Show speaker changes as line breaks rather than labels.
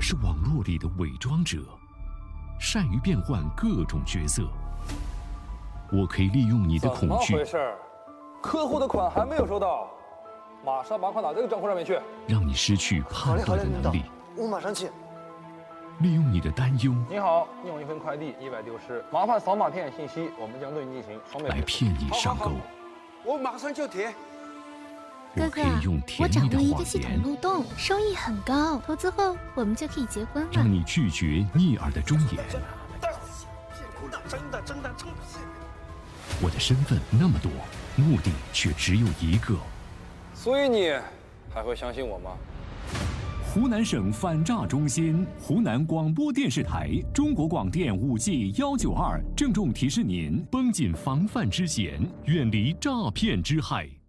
是网络里的伪装者，善于变换各种角色。我可以利用你的恐惧。
怎么回事？客户的款还没有收到，马上把款打这个账户上面去，
让你失去判断的能力。
我马上去。
利用你的担忧。
你好，你有一份快递意外丢失，麻烦扫码填写信息，我们将对你进行双倍
来骗你上钩。
我马上就填。
我可以用甜蜜的谎言，
漏洞，收益很高，投资后我们就可以结婚了。
让你拒绝逆耳的忠言。
真的。
我的身份那么多，目的却只有一个。
所以你还会相信我吗？
湖南省反诈中心、湖南广播电视台、中国广电5G192郑重提示您：绷紧防范之弦，远离诈骗之害。